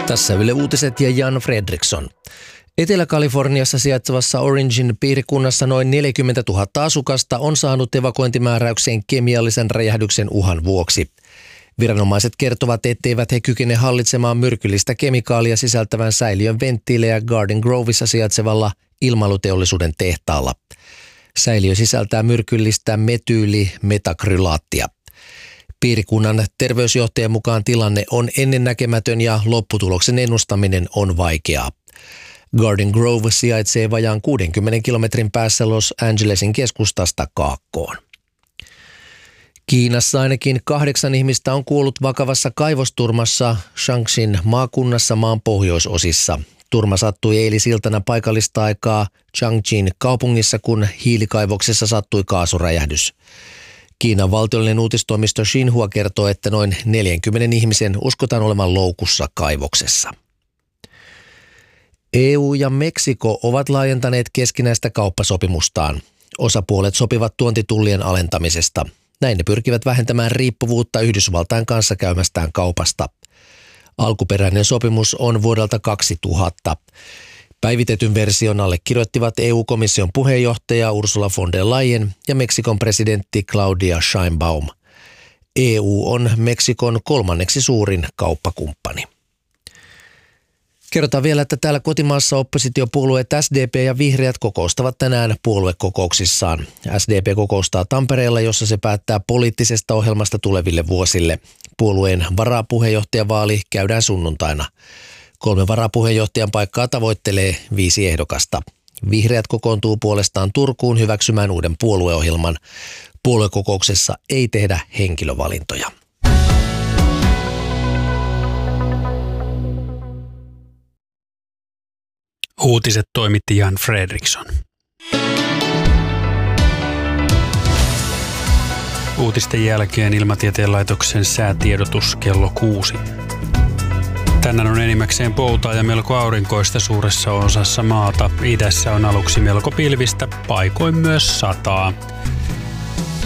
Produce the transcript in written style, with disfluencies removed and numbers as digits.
Tässä Yle Uutiset ja Jan Fredriksson. Etelä-Kaliforniassa sijaitsevassa Orangen piirikunnassa noin 40 000 asukasta on saanut evakuointimääräyksen kemiallisen räjähdyksen uhan vuoksi. Viranomaiset kertovat, etteivät he kykene hallitsemaan myrkyllistä kemikaalia sisältävän säiliön venttiilejä Garden Grovessa sijaitsevalla ilmailuteollisuuden tehtaalla. Säiliö sisältää myrkyllistä metyylimetakrylaattia. Piirikunnan terveysjohtajan mukaan tilanne on ennennäkemätön ja lopputuloksen ennustaminen on vaikeaa. Garden Grove sijaitsee vajaan 60 kilometrin päässä Los Angelesin keskustasta kaakkoon. Kiinassa ainakin 8 ihmistä on kuollut vakavassa kaivosturmassa Shaanxin maakunnassa maan pohjoisosissa. Turma sattui eilisiltana paikallista aikaa Changchun kaupungissa, kun hiilikaivoksessa sattui kaasuräjähdys. Kiinan valtiollinen uutistoimisto Xinhua kertoo, että noin 40 ihmisen uskotaan olevan loukussa kaivoksessa. EU ja Meksiko ovat laajentaneet keskinäistä kauppasopimustaan. Osapuolet sopivat tuontitullien alentamisesta. Näin ne pyrkivät vähentämään riippuvuutta Yhdysvaltain kanssa käymästään kaupasta. Alkuperäinen sopimus on vuodelta 2000. Päivitetyn version allekirjoittivat EU-komission puheenjohtaja Ursula von der Leyen ja Meksikon presidentti Claudia Sheinbaum. EU on Meksikon 3. suurin kauppakumppani. Kerrotaan vielä, että täällä kotimaassa oppositiopuolueet SDP ja Vihreät kokoustavat tänään puoluekokouksissaan. SDP kokoustaa Tampereella, jossa se päättää poliittisesta ohjelmasta tuleville vuosille. Puolueen varapuheenjohtajavaali käydään sunnuntaina. 3 varapuheenjohtajan paikkaa tavoittelee 5 ehdokasta. Vihreät kokoontuu puolestaan Turkuun hyväksymään uuden puolueohjelman. Puoluekokouksessa ei tehdä henkilövalintoja. Uutiset toimitti Jan Fredriksson. Uutisten jälkeen Ilmatieteen laitoksen säätiedotus kello 6. Tänään on enimmäkseen poutaa ja melko aurinkoista suuressa osassa maata. Idässä on aluksi melko pilvistä, paikoin myös sataa.